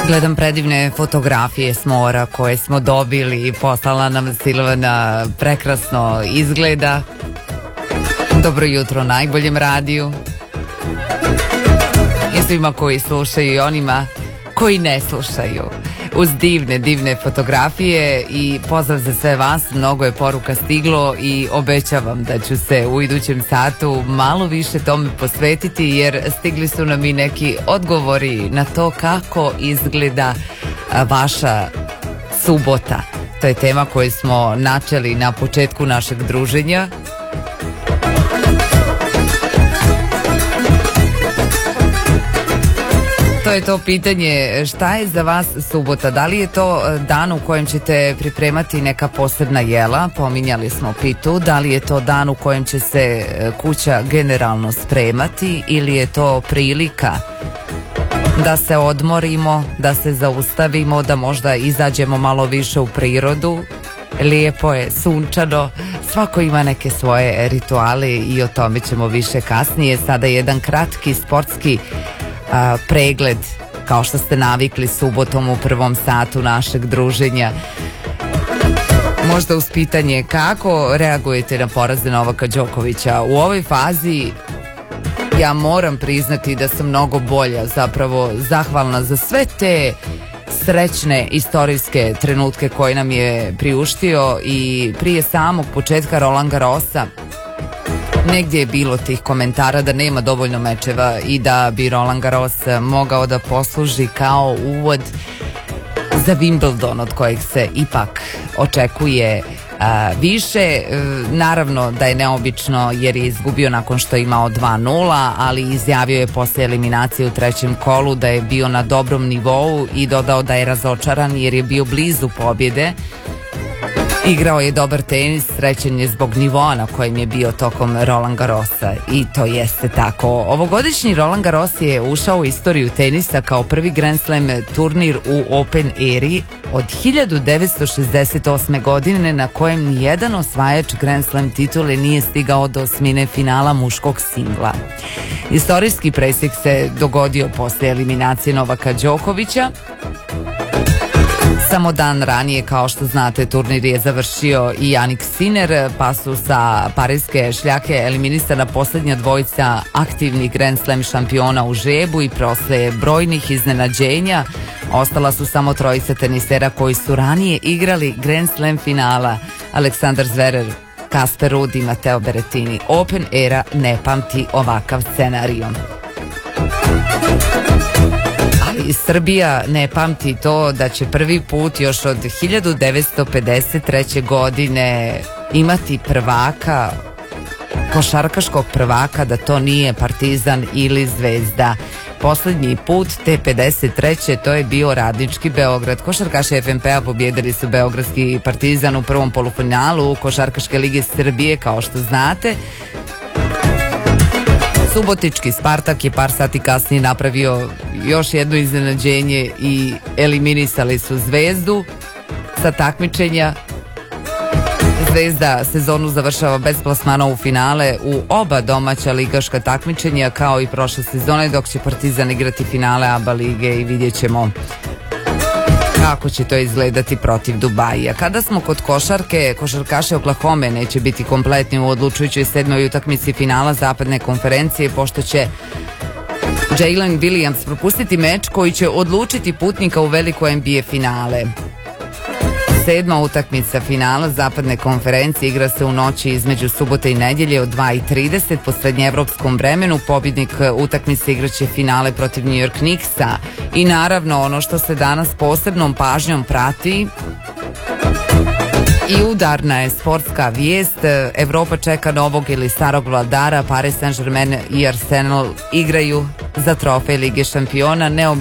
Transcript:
Gledam predivne fotografije s mora koje smo dobili, poslala nam Silvana, prekrasno izgleda. Dobro jutro najboljem radiju. I svima koji slušaju i onima koji ne slušaju. Uz divne fotografije i pozdrav za sve vas, mnogo je poruka stiglo i obećavam da ću se u idućem satu malo više tome posvetiti jer stigli su nam i neki odgovori na to kako izgleda vaša subota. To je tema koju smo načeli na početku našeg druženja. To je to pitanje, šta je za vas subota? Da li je to dan u kojem ćete pripremati neka posebna jela? Pominjali smo pitu. Da li je to dan u kojem će se kuća generalno spremati ili je to prilika da se odmorimo, da se zaustavimo, da možda izađemo malo više u prirodu? Lijepo je, sunčano, svako ima neke svoje rituale i o tome ćemo više kasnije. Sada jedan kratki sportski pregled, kao što ste navikli subotom u prvom satu našeg druženja. Možda uz pitanje kako reagujete na poraze Novaka Đokovića. U ovoj fazi ja moram priznati da sam mnogo bolja, zapravo zahvalna za sve te srećne istorijske trenutke koje nam je priuštio i prije samog početka Roland Garrosa. Negdje je bilo tih komentara da nema dovoljno mečeva i da bi Roland Garros mogao da posluži kao uvod za Wimbledon od kojeg se ipak očekuje više. Naravno da je neobično jer je izgubio nakon što je imao 2-0, ali izjavio je posle eliminacije u trećem kolu da je bio na dobrom nivou i dodao da je razočaran jer je bio blizu pobjede. Igrao je dobar tenis, srećen je zbog nivoa na kojem je bio tokom Roland Garrosa i to jeste tako. Ovogodišnji Roland Garros je ušao u istoriju tenisa kao prvi Grand Slam turnir u Open eri od 1968. godine na kojem nijedan osvajač Grand Slam titule nije stigao do osmine finala muškog singla. Istorijski presjek se dogodio posle eliminacije Novaka Đokovića. Samo dan ranije, kao što znate, turnir je završio i Jannik Sinner, pa su sa pariske šljake eliminisana posljednja dvojica aktivnih Grand Slam šampiona u žrebu i posle brojnih iznenađenja ostala su samo trojica tenisera koji su ranije igrali Grand Slam finala: Aleksandar Zverev, Casper Ruud i Matteo Berrettini. Open era ne pamti ovakav scenario. I Srbija ne pamti to da će prvi put još od 1953. godine imati prvaka, košarkaškog prvaka, da to nije Partizan ili Zvezda. Poslednji put te 53. to je bio Radnički Beograd. Košarkaši FNP-a pobjedili su beogradski Partizan u prvom polufinalu Košarkaške lige Srbije, kao što znate. Subotički Spartak je par sati kasnije napravio još jedno iznenađenje i eliminisali su Zvezdu sa takmičenja. Zvezda sezonu završava bez plasmana u finale u oba domaća ligaška takmičenja kao i prošle sezone, dok će Partizan igrati finale ABA lige i vidjet ćemo kako će to izgledati protiv Dubaija. Kada smo kod košarke, košarkaši Oklahome neće biti kompletni u odlučujućoj 7. utakmici finala zapadne konferencije, pošto će Jalen Williams propustiti meč koji će odlučiti putnika u veliko NBA finale. 7. utakmica finala zapadne konferencije igra se u noći između subote i nedjelje od 2:30 po srednjeevropskom vremenu. Pobjednik utakmice igraće finale protiv New York Knicksa. I naravno ono što se danas posebnom pažnjom prati i udarna je sportska vijest. Evropa čeka novog ili starog vladara. Paris Saint-Germain i Arsenal igraju za trofej Lige šampiona.